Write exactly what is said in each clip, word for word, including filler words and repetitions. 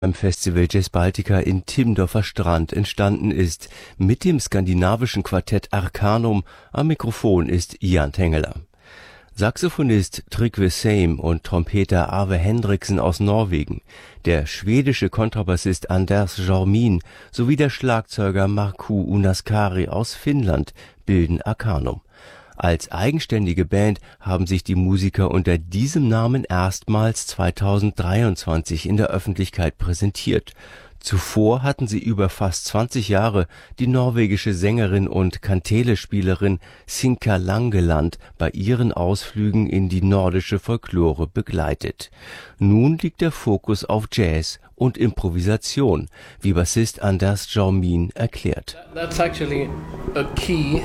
beim Festival Jazz Baltica in Timmendorfer Strand entstanden ist, mit dem skandinavischen Quartett Arcanum. Am Mikrofon ist Jan Tengeler. Saxophonist Trygve Seim und Trompeter Arve Henriksen aus Norwegen, der schwedische Kontrabassist Anders Jormin sowie der Schlagzeuger Markku Unaskari aus Finnland bilden Arcanum. Als eigenständige Band haben sich die Musiker unter diesem Namen erstmals zweitausenddreiundzwanzig in der Öffentlichkeit präsentiert. Zuvor hatten sie über fast zwanzig Jahre die norwegische Sängerin und Kantele-Spielerin Sinka Langeland bei ihren Ausflügen in die nordische Folklore begleitet. Nun liegt der Fokus auf Jazz und Improvisation, wie Bassist Anders Jormin erklärt. That's actually a key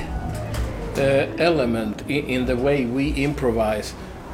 uh, element in the way we improvise,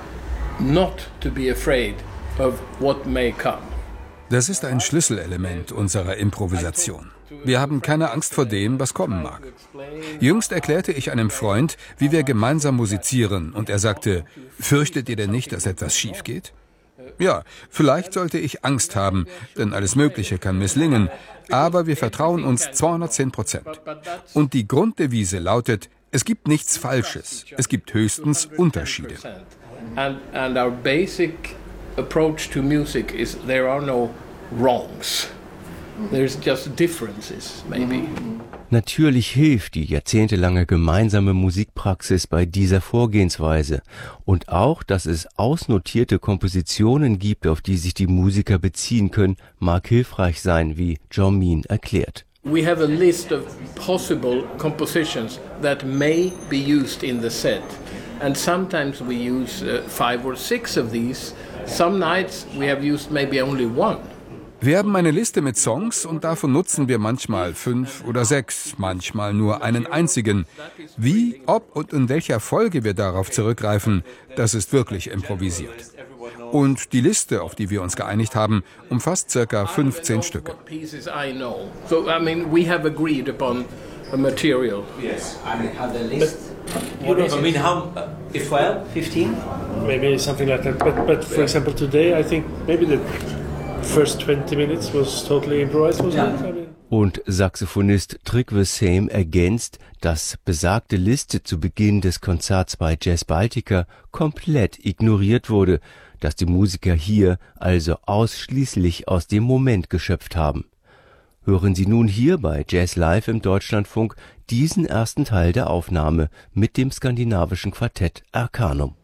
not to be afraid of what may come. Das ist ein Schlüsselelement unserer Improvisation. Wir haben keine Angst vor dem, was kommen mag. Jüngst erklärte ich einem Freund, wie wir gemeinsam musizieren, und er sagte: Fürchtet ihr denn nicht, dass etwas schief geht? Ja, vielleicht sollte ich Angst haben, denn alles Mögliche kann misslingen, aber wir vertrauen uns zweihundertzehn Prozent. Und die Grunddevise lautet: Es gibt nichts Falsches, es gibt höchstens Unterschiede. And, and our basic approach to music is there are no wrongs. There's just differences, maybe. Natürlich hilft die jahrzehntelange gemeinsame Musikpraxis bei dieser Vorgehensweise und auch, dass es ausnotierte Kompositionen gibt, auf die sich die Musiker beziehen können, mag hilfreich sein, wie Jormin erklärt. We have a list of possible compositions that may be used in the set, and sometimes we use uh, five or six of these. Some nights we have used maybe only one. Wir haben eine Liste mit Songs und davon nutzen wir manchmal fünf oder sechs, manchmal nur einen einzigen. Wie, ob und in welcher Folge wir darauf zurückgreifen, das ist wirklich improvisiert. Und die Liste, auf die wir uns geeinigt haben, umfasst circa fünfzehn Stücke. So, I mean, we have agreed upon a material. Yes, I have the list. What is it? I mean, how? twelve, fifteen? Maybe something like that. But, but for example, today, I think maybe the first twenty minutes was totally improvised, wasn't it? I mean. Und Saxophonist Trygve Seim ergänzt, dass besagte Liste zu Beginn des Konzerts bei Jazz Baltica komplett ignoriert wurde, dass die Musiker hier also ausschließlich aus dem Moment geschöpft haben. Hören Sie nun hier bei Jazz Live im Deutschlandfunk diesen ersten Teil der Aufnahme mit dem skandinavischen Quartett Arcanum.